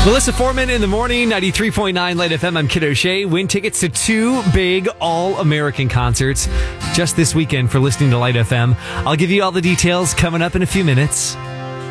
Melissa Foreman in the morning, 93.9 Light FM. I'm Kid O'Shea. Win tickets to 2 big all-American concerts just this weekend for listening to Light FM. I'll give you all the details coming up in a few minutes.